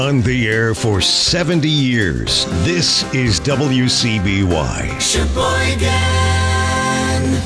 On the air for 70 years, this is WCBY. Sheboygan.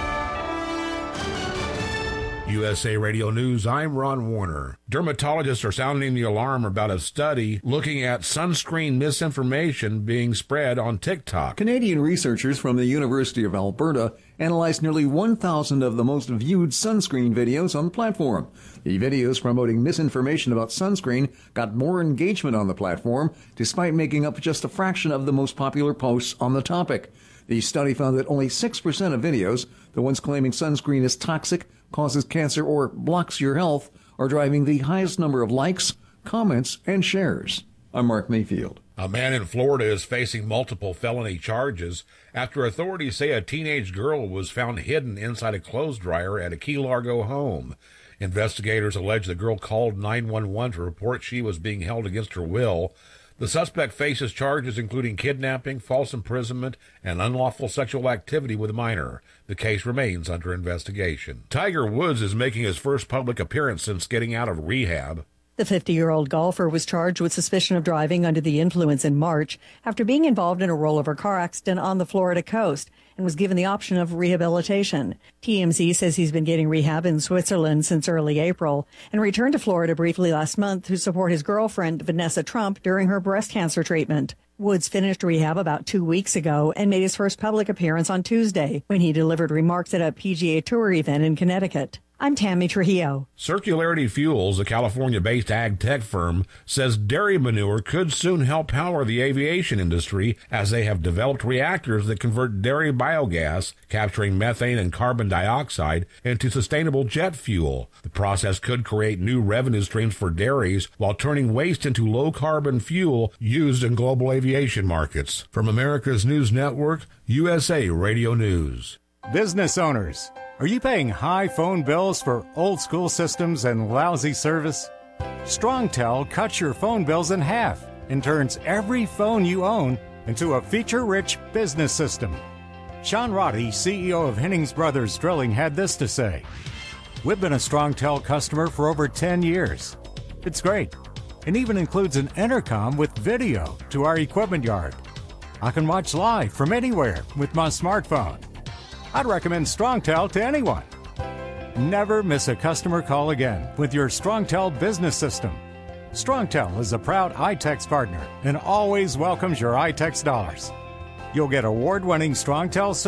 USA Radio News, I'm Ron Warner. Dermatologists are sounding the alarm about a study looking at sunscreen misinformation being spread on TikTok. Canadian researchers from the University of Alberta analyzed nearly 1,000 of the most viewed sunscreen videos on the platform. The videos promoting misinformation about sunscreen got more engagement on the platform, despite making up just a fraction of the most popular posts on the topic. The study found that only 6% of videos, the ones claiming sunscreen is toxic, causes cancer, or blocks your health, are driving the highest number of likes, comments, and shares. I'm Mark Mayfield. A man in Florida is facing multiple felony charges after authorities say a teenage girl was found hidden inside a clothes dryer at a Key Largo home. Investigators allege the girl called 911 to report she was being held against her will. The suspect faces charges including kidnapping, false imprisonment, and unlawful sexual activity with a minor. The case remains under investigation. Tiger Woods is making his first public appearance since getting out of rehab. The 50-year-old golfer was charged with suspicion of driving under the influence in March after being involved in a rollover car accident on the Florida coast and was given the option of rehabilitation. TMZ says he's been getting rehab in Switzerland since early April and returned to Florida briefly last month to support his girlfriend, Vanessa Trump, during her breast cancer treatment. Woods finished rehab about 2 weeks ago and made his first public appearance on Tuesday when he delivered remarks at a PGA Tour event in Connecticut. I'm Tammy Trujillo. Circularity Fuels, a California-based ag tech firm, says dairy manure could soon help power the aviation industry as they have developed reactors that convert dairy biogas, capturing methane and carbon dioxide, into sustainable jet fuel. The process could create new revenue streams for dairies while turning waste into low-carbon fuel used in global aviation markets. From America's News Network, USA Radio News. Business owners, are you paying high phone bills for old school systems and lousy service? StrongTel cuts your phone bills in half and turns every phone you own into a feature-rich business system. Sean Roddy, CEO of Hennings Brothers Drilling, had this to say: "We've been a StrongTel customer for over 10 years. It's great, and even includes an intercom with video to our equipment yard. I can watch live from anywhere with my smartphone. I'd recommend StrongTel to anyone. Never miss a customer call again with your StrongTel business system. StrongTel is a proud iTex partner and always welcomes your iTex dollars. You'll get award-winning StrongTel